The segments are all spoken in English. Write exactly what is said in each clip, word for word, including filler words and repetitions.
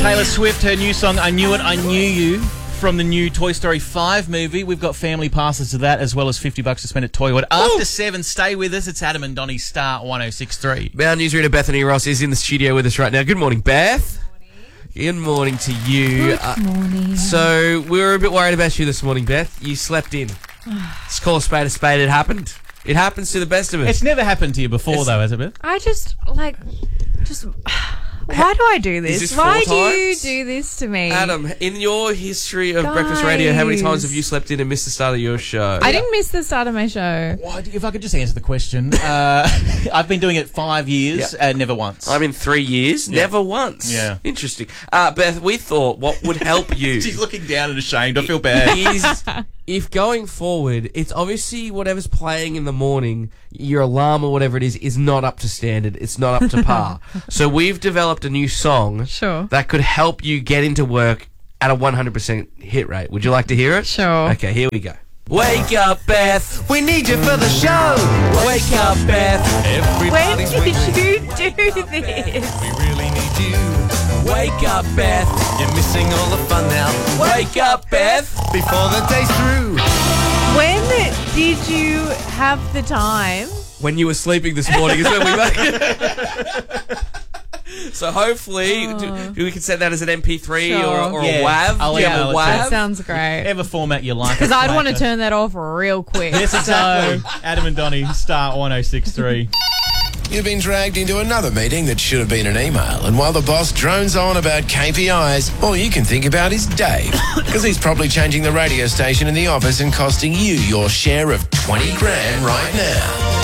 Taylor Swift, her new song, I Knew It, I Knew You, from the new Toy Story five movie. We've got family passes to that, as well as fifty bucks to spend at Toywood. After seven, stay with us. It's Adam and Donnie, Star one oh six point three. Our newsreader Bethany Ross is in the studio with us right now. Good morning, Beth. Good morning to you. Good morning. Uh, so, we were a bit worried about you this morning, Beth. You slept in. Let's call a spade a spade. It happened. It happens to the best of us. It's never happened to you before, It's- though, has it, Beth? I just, like, just... Why do I do this? Is this Why four do you times? do this to me? Adam, in your history of breakfast radio, how many times have you slept in and missed the start of your show? I didn't miss the start of my show. Well, if I could just answer the question. Uh, I've been doing it five years, Yeah. and never once. I'm in three years, Yeah. never once. Yeah. Interesting. Uh, Beth, we thought what would help you She's looking down and ashamed. I feel bad. is if going forward, it's obviously whatever's playing in the morning, your alarm or whatever it is, is not up to standard. It's not up to par. So we've developed a new song Sure. that could help you get into work at a one hundred percent hit rate. Would you like to hear it? Sure. Okay, here we go. Wake up, Beth. We need you for the show. Wake up, Beth. When did you do this? We really need you. Wake up, Beth. You're missing all the fun now. Wake up, Beth. Before the day's through. When did you have the time? When you were sleeping this morning is when we made it. So hopefully Oh. do, we can send that as an M P three Sure. or, or Yeah, a WAV. I'll Do you have email a it to WAV? That sounds great. Whatever format you like. Because I'd want to turn that off real quick. Yes, exactly. Adam and Donnie, Star one oh six point three. You've been dragged into another meeting that should have been an email, and while the boss drones on about K P Is, all you can think about is Dave, because he's probably changing the radio station in the office and costing you your share of twenty grand right now.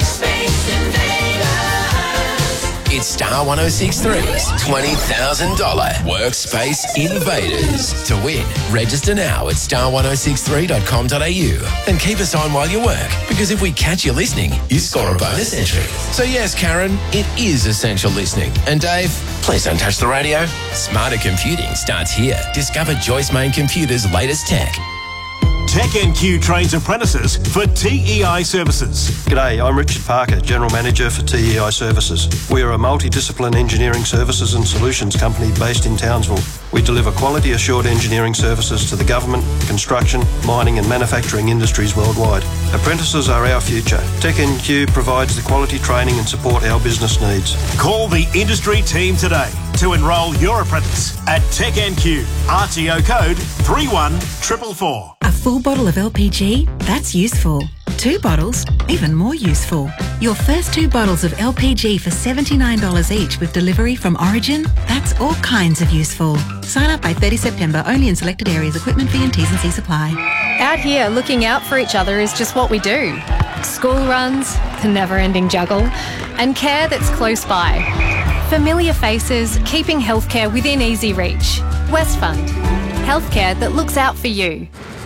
It's Star one oh six point three's twenty thousand dollars Workspace Invaders. To win, register now at star one oh six three dot com dot a u and keep us on while you work, because if we catch you listening, you score a bonus entry. So yes, Karen, it is essential listening. And Dave, please don't touch the radio. Smarter computing starts here. Discover Joyce Main Computer's latest tech. Tech N Q trains apprentices for T E I services. G'day, I'm Richard Parker, General Manager for T E I Services. We are a multidiscipline engineering services and solutions company based in Townsville. We deliver quality assured engineering services to the government, construction, mining and manufacturing industries worldwide. Apprentices are our future. Tech N Q provides the quality training and support our business needs. Call the industry team today to enrol your apprentice at Tech N Q. R T O code three one four four four. A full bottle of L P G? That's useful. Two bottles? Even more useful. Your first two bottles of L P G for seventy-nine dollars each with delivery from Origin? That's all kinds of useful. Sign up by thirty September, only in selected areas. Equipment fee and T's and C's apply. Out here, looking out for each other is just what we do. School runs, the never-ending juggle, and care that's close by. Familiar faces, keeping healthcare within easy reach. Westfund. Healthcare that looks out for you.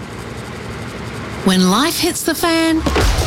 When life hits the fan,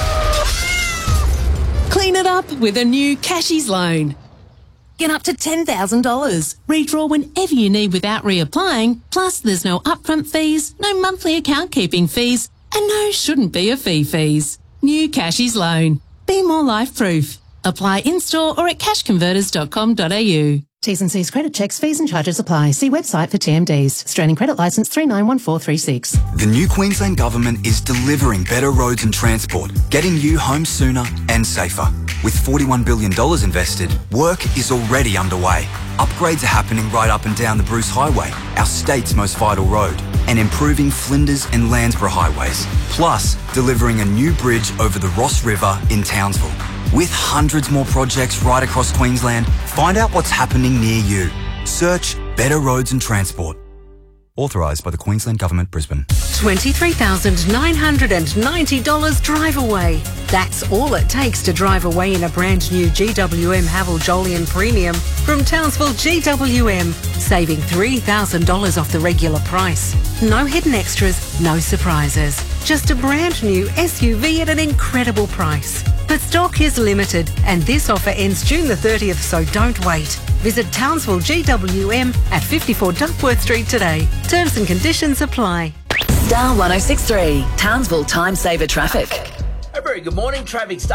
clean it up with a new Cashies loan. Get up to ten thousand dollars. Redraw whenever you need without reapplying. Plus, there's no upfront fees, no monthly account keeping fees, and no shouldn't be a fee fees. New Cashies loan. Be more life-proof. Apply in-store or at cash converters dot com dot a u. T's and C's credit checks, fees and charges apply. See website for T M Ds. Australian Credit Licence three nine one four three six. The new Queensland Government is delivering better roads and transport, getting you home sooner and safer. With forty-one billion dollars invested, work is already underway. Upgrades are happening right up and down the Bruce Highway, our state's most vital road, and improving Flinders and Landsborough highways. Plus, delivering a new bridge over the Ross River in Townsville. With hundreds more projects right across Queensland, find out what's happening near you. Search Better Roads and Transport. Authorised by the Queensland Government, Brisbane. twenty-three thousand nine hundred ninety dollars drive away. That's all it takes to drive away in a brand new G W M Haval Jolyon Premium from Townsville G W M, saving three thousand dollars off the regular price. No hidden extras, no surprises. Just a brand new S U V at an incredible price. But stock is limited, and this offer ends June the thirtieth, so don't wait. Visit Townsville G W M at fifty-four Duckworth Street today. Terms and conditions apply. Star one oh six point three, Townsville Time Saver Traffic. A very good morning. Traffic starts